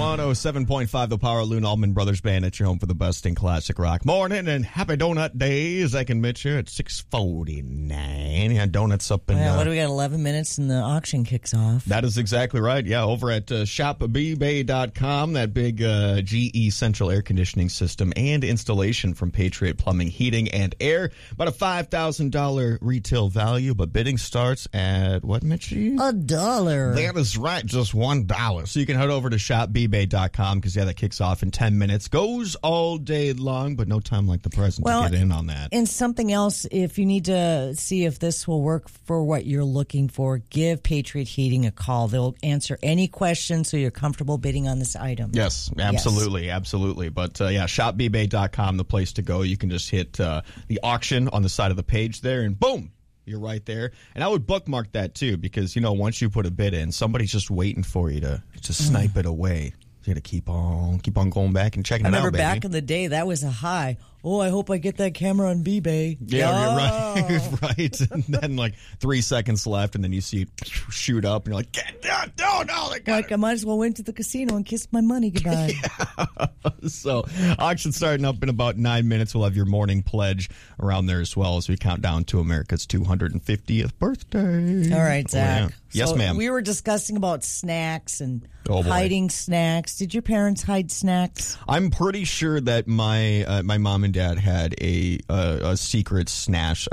107.5 The Power Loon Allman Brothers Band at your home for the best in classic rock. Morning and happy donut days. Zach and Mitch here at 6:49. Yeah, donuts up in... what do we got, 11 minutes and the auction kicks off? That is exactly right. Yeah, over at shopbbay.com, that big GE central air conditioning system and installation from Patriot Plumbing, Heating, and Air. About a $5,000 retail value, but bidding starts at what, Mitchie? $1. That is right, just $1. So you can head over to shopbbay.com because, yeah, that kicks off in 10 minutes. Goes all day long, but no time like the present to get in on that. And something else, if you need to see if this will work for what you're looking for, give Patriot Heating a call. They'll answer any questions so you're comfortable bidding on this item. Yes, absolutely, absolutely. But, yeah, shopbbay.com, the place to go. You can just hit the auction on the side of the page there, and boom, you're right there. And I would bookmark that, too, because, you know, once you put a bid in, somebody's just waiting for you to snipe it away. You got to keep on going back and checking it out, I remember baby. back in the day, that was a high. Oh, I hope I get that camera on B-Bay. Yeah, you're right. Right. And then, like, 3 seconds left, and then you see it shoot up, and you're like, no. I might as well went to the casino and kissed my money goodbye. Yeah. So, auction starting up in about 9 minutes. We'll have your morning pledge around there as well as we count down to America's 250th birthday. All right, Zach. Oh, yeah. Yes, so ma'am. We were discussing about snacks and hiding snacks. Did your parents hide snacks? I'm pretty sure that my mom and dad had a secret stack,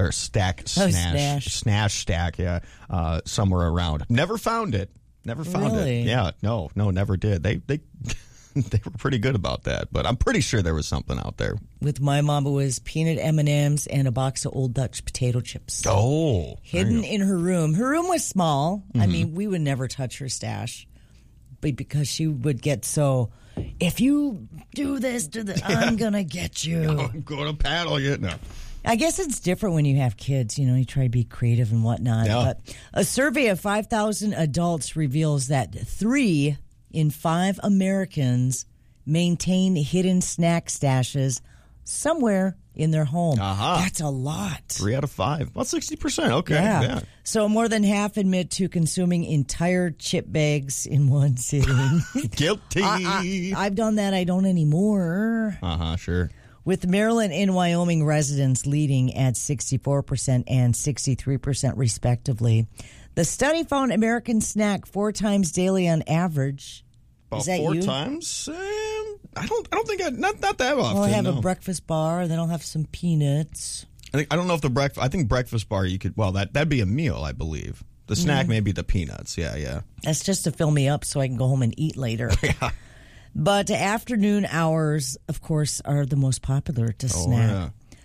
somewhere around. Never found it. Really? Yeah, no, never did. They they were pretty good about that, but I'm pretty sure there was something out there. With my mom, it was peanut M&Ms and a box of Old Dutch potato chips. Oh, hidden in her room. Her room was small. Mm-hmm. I mean, we would never touch her stash, but because she would get so. If you do this, I'm going to get you. I'm going to paddle you. No. I guess it's different when you have kids. You know, you try to be creative and whatnot. Yeah. But a survey of 5,000 adults reveals that 3 in 5 Americans maintain hidden snack stashes somewhere in their home. That's a lot. 3 out of 5. Well, 60%. Okay. Yeah. So more than half admit to consuming entire chip bags in one sitting. Guilty. I've done that. I don't anymore. Sure. With Maryland and Wyoming residents leading at 64% and 63% respectively. The study found Americans snack 4 times daily on average. About Is that 4 you? times? I don't think not that often. Well, I have a breakfast bar, then I'll have some peanuts. I don't know if I think breakfast bar you could. Well, that'd be a meal, I believe. The snack may be the peanuts. Yeah. That's just to fill me up so I can go home and eat later. Yeah. But afternoon hours, of course, are the most popular to snack. Yeah.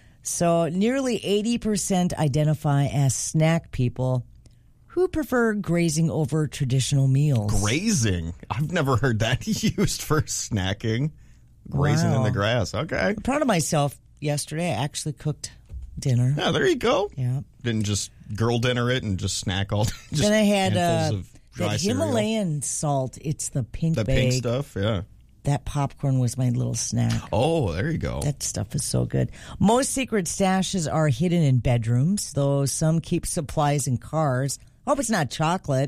So nearly 80% identify as snack people who prefer grazing over traditional meals. Grazing? I've never heard that used for snacking. Grazing in the grass. Okay. I'm proud of myself. Yesterday, I actually cooked dinner. Yeah, there you go. Yeah. Didn't just girl dinner it and just snack all. Then I had handfuls of dry that cereal. Himalayan salt. It's the pink bag. The pink stuff, yeah. That popcorn was my little snack. Oh, there you go. That stuff is so good. Most secret stashes are hidden in bedrooms, though some keep supplies in cars. Hope it's not chocolate.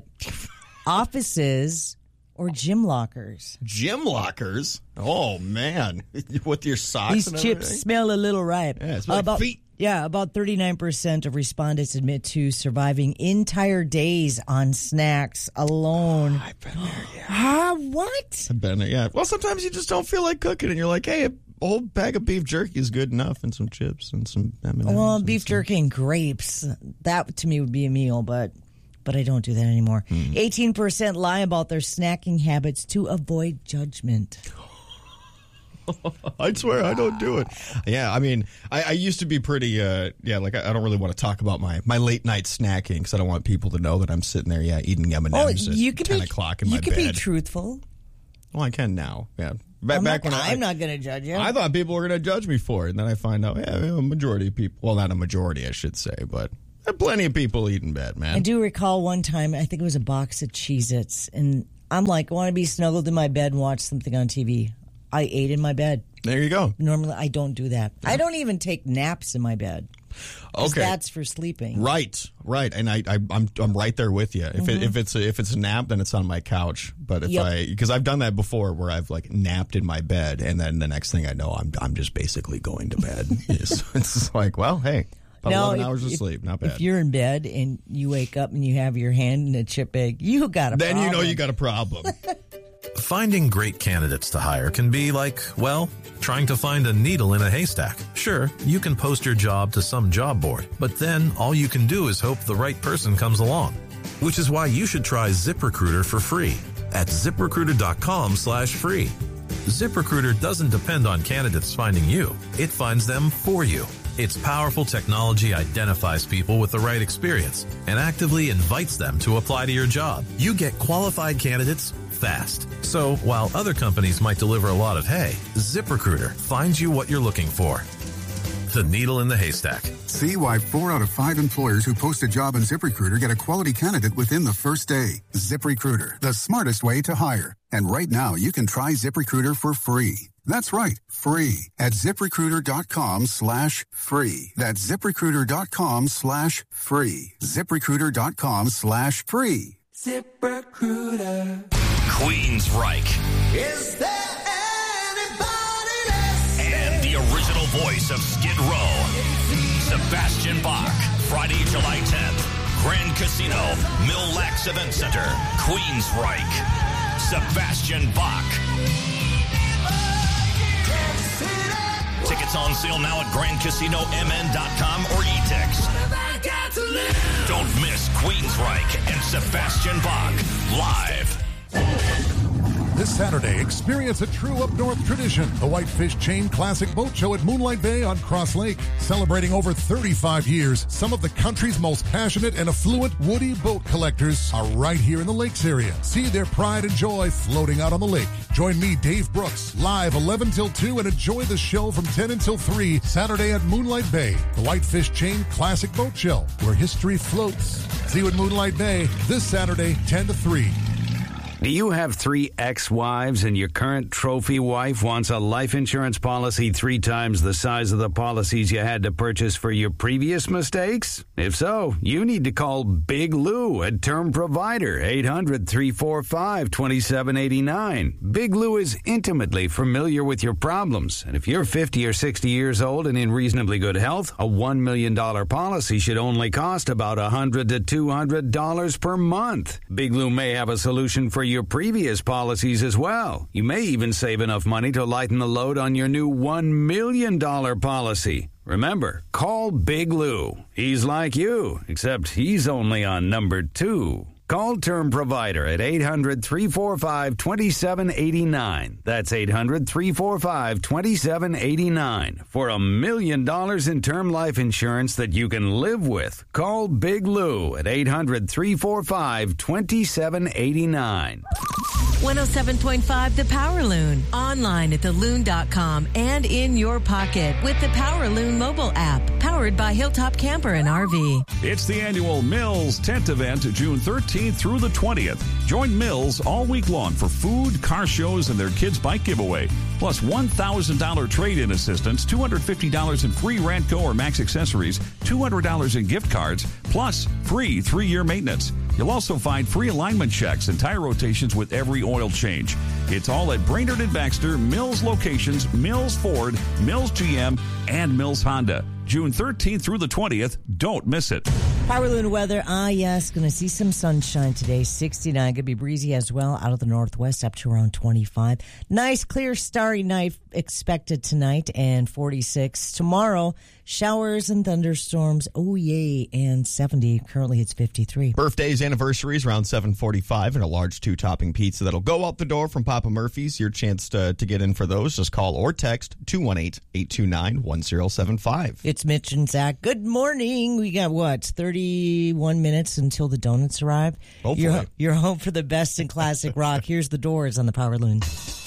Offices or gym lockers. Gym lockers? Oh, man. With your socks These and chips everything? smell a little ripe. Yeah, it smells like feet. Yeah, about 39% of respondents admit to surviving entire days on snacks alone. I've been there, yeah. What? I've been there, yeah. Well, sometimes you just don't feel like cooking, and you're like, hey, a whole bag of beef jerky is good enough, and some chips and some M&Ms. Well, beef jerky and grapes, that to me would be a meal, but I don't do that anymore. 18% lie about their snacking habits to avoid judgment. I swear I don't do it. Yeah, I mean, I used to be pretty, like I don't really want to talk about my late night snacking because I don't want people to know that I'm sitting there, eating M&Ms at 10 o'clock in my bed. You can be truthful. Well, I can now, yeah. I'm not going to judge you. I thought people were going to judge me for it, and then I find out, a majority of people, well, not a majority, I should say, but there are plenty of people eating bad, man. I do recall one time, I think it was a box of Cheez-Its, and I'm like, I want to be snuggled in my bed and watch something on TV. I ate in my bed. There you go. Normally, I don't do that. I don't even take naps in my bed. Okay, that's for sleeping. Right. And I'm right there with you. If it's a nap, then it's on my couch. But because I've done that before, where I've like napped in my bed, and then the next thing I know, I'm just basically going to bed. It's like, well, hey. 11 hours of sleep, not bad. If you're in bed and you wake up and you have your hand in a chip bag, you got a problem. Then you know you got a problem. Finding great candidates to hire can be like, well, trying to find a needle in a haystack. Sure, you can post your job to some job board, but then all you can do is hope the right person comes along. Which is why you should try ZipRecruiter for free at ZipRecruiter.com/free. ZipRecruiter doesn't depend on candidates finding you. It finds them for you. Its powerful technology identifies people with the right experience and actively invites them to apply to your job. You get qualified candidates fast. So while other companies might deliver a lot of hay, ZipRecruiter finds you what you're looking for. The needle in the haystack. See why 4 out of 5 employers who post a job on ZipRecruiter get a quality candidate within the first day. ZipRecruiter, the smartest way to hire. And right now, you can try ZipRecruiter for free. That's right, free at ZipRecruiter.com/free. That's ZipRecruiter.com/free. ZipRecruiter.com/free. ZipRecruiter. Queensryche. Is there anybody less? And the original voice of Skid Row, Sebastian Bach. Friday, July 10th. Grand Casino, Mille Lacs Event Center. Queensryche. Sebastian Bach. Tickets on sale now at GrandCasinoMN.com or eTix. Don't miss Queensryche and Sebastian Bach live. This Saturday, experience a true up-north tradition, the Whitefish Chain Classic Boat Show at Moonlight Bay on Cross Lake. Celebrating over 35 years, some of the country's most passionate and affluent woody boat collectors are right here in the lakes area. See their pride and joy floating out on the lake. Join me, Dave Brooks, live 11 till 2 and enjoy the show from 10 until 3, Saturday at Moonlight Bay, the Whitefish Chain Classic Boat Show, where history floats. See you at Moonlight Bay this Saturday, 10 to 3. Do you have 3 ex-wives and your current trophy wife wants a life insurance policy 3 times the size of the policies you had to purchase for your previous mistakes? If so, you need to call Big Lou at Term Provider, 800-345-2789. Big Lou is intimately familiar with your problems, and if you're 50 or 60 years old and in reasonably good health, a $1 million policy should only cost about $100 to $200 per month. Big Lou may have a solution for your previous policies as well. You may even save enough money to lighten the load on your new $1 million policy. Remember, call Big Lou. He's like you, except he's only on number 2. Call Term Provider at 800-345-2789. That's 800-345-2789 for $1 million in term life insurance that you can live with. Call Big Lou at 800-345-2789. 107.5 The Power Loon. Online at theloon.com and in your pocket with the Power Loon mobile app. Powered by Hilltop Camper and RV. It's the annual Mills Tent Event, June 13th through the 20th. Join Mills all week long for food, car shows, and their kids' bike giveaway. Plus $1,000 trade-in assistance, $250 in free Radco or Max accessories, $200 in gift cards, plus free 3-year maintenance. You'll also find free alignment checks and tire rotations with every oil change. It's all at Brainerd and Baxter, Mills locations, Mills Ford, Mills GM, and Mills Honda. June 13th through the 20th. Don't miss it. Power Loon weather. Yes, going to see some sunshine today. 69. Going to be breezy as well out of the northwest up to around 25. Nice, clear, starry night expected tonight and 46. Tomorrow, showers and thunderstorms. Oh, yay. And 70. Currently, it's 53. Birthdays, anniversaries around 7:45 and a large 2-topping pizza that'll go out the door from Papa Murphy's. Your chance to get in for those. Just call or text 218-829-1075. It's Mitch and Zach. Good morning. We got, 31 minutes until the donuts arrive. Hopefully. You're home for the best in classic rock. Here's the Doors on the Power Loon.